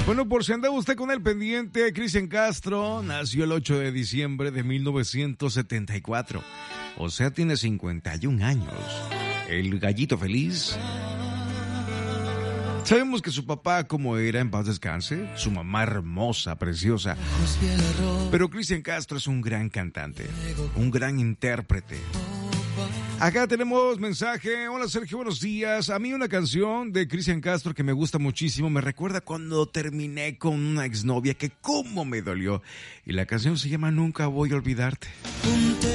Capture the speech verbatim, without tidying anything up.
Bueno, por si anda usted con el pendiente, Cristian Castro nació el ocho de diciembre de mil novecientos setenta y cuatro. O sea, tiene cincuenta y un años. El gallito feliz. Sabemos que su papá, como era, en paz descanse, su mamá hermosa, preciosa. Pero Cristian Castro es un gran cantante, un gran intérprete. Acá tenemos mensaje. Hola Sergio, buenos días. A mí una canción de Cristian Castro que me gusta muchísimo. Me recuerda cuando terminé con una exnovia que cómo me dolió. Y la canción se llama Nunca voy a olvidarte.